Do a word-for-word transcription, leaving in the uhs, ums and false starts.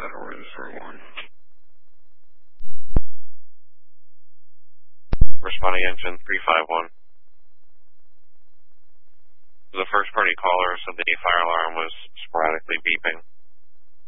Battery for one. Responding engine three five one. The first party caller said the fire alarm was sporadically beeping.